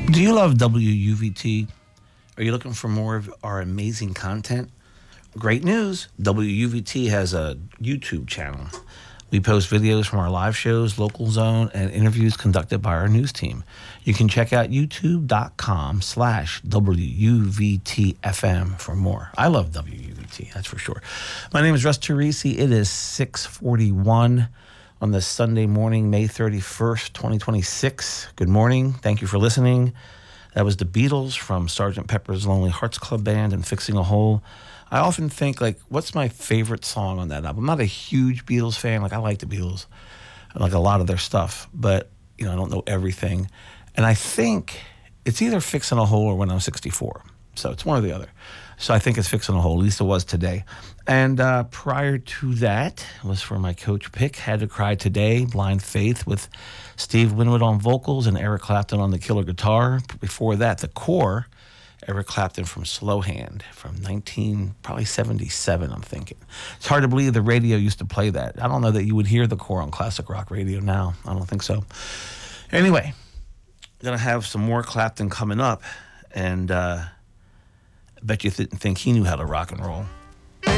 Do you love WUVT? Are you looking for more of our amazing content? Great news! WUVT has a YouTube channel. We post videos from our live shows, local zone, and interviews conducted by our news team. You can check out youtube.com/WUVTFM for more. I love WUVT, that's for sure. My name is Russ Teresi. It is 6:41 on this Sunday morning, May 31st, 2026. Good morning. Thank you for listening. That was the Beatles from Sgt. Pepper's Lonely Hearts Club Band and Fixing a Hole. I often think, like, what's my favorite song on that album? I'm not a huge Beatles fan. Like, I like the Beatles. I like a lot of their stuff, but, I don't know everything. And I think it's either Fixing a Hole or When I'm 64. So it's one or the other. So I think it's Fixing a Hole. At least it was today. And prior to that was for my coach pick, Had to Cry Today, Blind Faith with Steve Winwood on vocals and Eric Clapton on the killer guitar. Before that, The Core, Eric Clapton from Slow Hand from probably 77, I'm thinking. It's hard to believe the radio used to play that. I don't know that you would hear The Core on classic rock radio now. I don't think so. Anyway, going to have some more Clapton coming up, and I bet you didn't think he knew how to rock and roll.